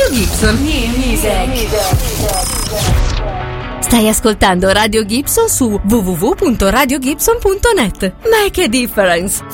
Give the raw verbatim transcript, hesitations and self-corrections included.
Radio Gibson. New music. Stai ascoltando Radio Gibson su w w w punto radio gibson punto net. Make a difference.